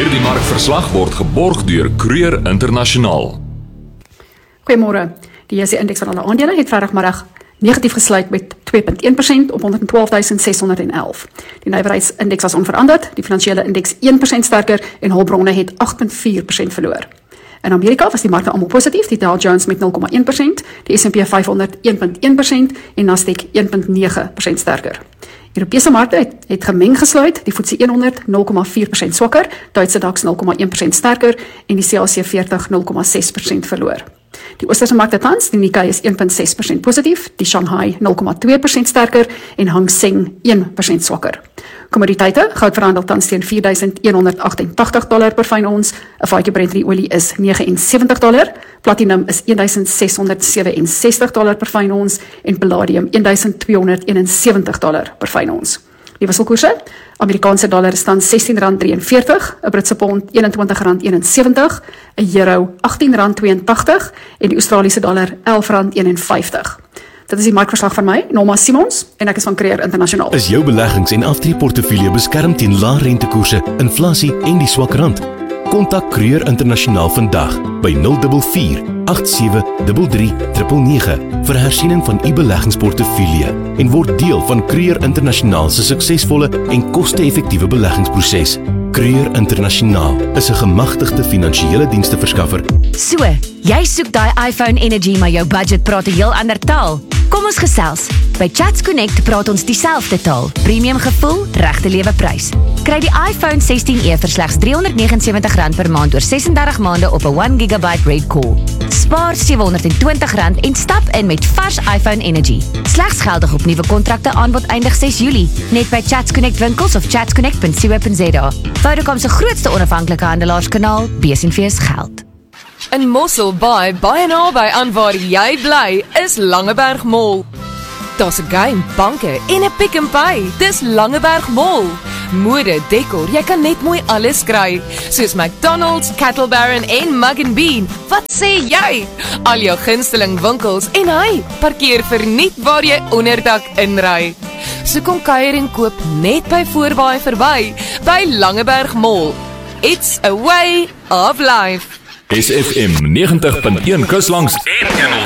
Hierdie markverslag word geborg deur Kreur Internasionaal. Goeiemôre. Die JSE-indeks van alle aandele het Vrydagmiddag negatief gesluit met 2,1% op 112.611. Die nywerheidsindeks was onveranderd, die finansiële indeks 1% sterker en hulpbronne het 8,4% verloor. In Amerika was die markte almal positief, die Dow Jones met 0,1%, die S&P 500 1,1% en Nasdaq 1,9% sterker. Europese markte het gemeng gesluit, die FTSE 100 0,4% swakker, Duitse DAX 0,1% sterker en die CAC 40 0,6% verloor. Die Oosterse markte tans, die Nikkei is 1,6% positief, die Shanghai 0,2% sterker en Hang Seng 1% swakker. Kommoditeite, goud verhandel tans teen $4,188 per fyn ons, 'n vatjie Brent olie is $79, platinum is $1,667 per fyn ons en palladium $1,271 per fyn ons. Die wisselkoerse, Amerikaanse dollar is tans R16,43, 'n Britse pond R21,71, 'n euro R18,82 en die Australiese dollar R11,51. Dit is die markverslag van my, Norma Simons, en ek is van Kreur Internasionaal. Is jou beleggings- en aftreeportefeulje beskerm teen lae rentekoerse, inflasie en die swak rand? Kontak Kreur Internasionaal vandag by 044 87 33 999 vir hersiening van u beleggingsportefeulje en word deel van Kreur Internasionaal se suksesvolle en koste-effektiewe beleggingsproses. Kreur Internasionaal is 'n gemagtigde finansiële diensteverskaffer. So, jy soek daai iPhone Energy, maar jou budget praat 'n heel ander taal. Kom ons gesels. By Chats Connect praat ons dieselfde taal. Premium gevoel, regte lewe prys. Kry die iPhone 16e vir slegs R379 per maand oor 36 maande op 'n 1 GB Red Core. Spaar R720 en stap in met vars iPhone Energy. Slegs geldig op nuwe kontrakte, aanbod eindig 6 Julie. Net by Chats Connect winkels of chatsconnect.co.za. Vodacom se grootste onafhanklike handelaarskanaal, besenfees geld. In Mossel Baai, baie naby aan waar jy bly, is Langeberg Mall. Daar's 'n game, banke en 'n Pick n Pay. Dis Langeberg Mall. Mode, dekor, jy kan net mooi alles kry, soos McDonald's, Cattle Baron en Mug & Bean. Wat sê jy? Al jou gunsteling winkels en hy, parkeer verniet waar jy onderdak inry. So kom kuier en koop net by Voorbaai verby, by Langeberg Mall. It's a way of life. SFM 90.1 Kuslangs en